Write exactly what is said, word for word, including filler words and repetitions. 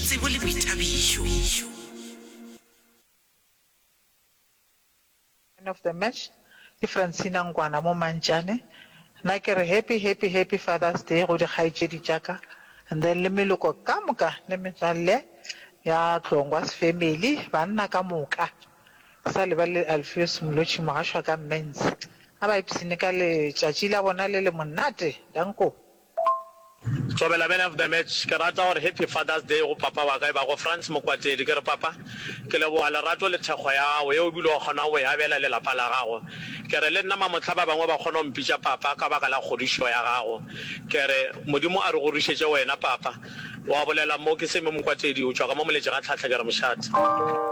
tsebo le boithabišo. Of the match, Francina Ngwana mo Manjane. Na ke re happy happy happy Father's Day go di kgaitsedi jaka. And then le meloko ka moka le metswalle ya Tlongwa's family ba nna ka moka. Sa le ba le Alpheus Mlochi Mogashwa ka Men's. Aba ipsine ka le tšatši la bona le le monate danko. Tobela men of the match ke rata gore happy Father's Day go papa wa ka ba go France Mokwatedi ke re papa ke le boa lerato le thekgo ya o yo bile o gona go ya bela le lapa la gago ke re le nna mamotlha ba bangwe ba gona mpitša papa ka baka la kgodišo ya gago ke re modimo a re go rišetse wena papa wa bolela mo ke se mo Mokwatedi o tswa ka mo moletse ga tlhatlha ke re mošate.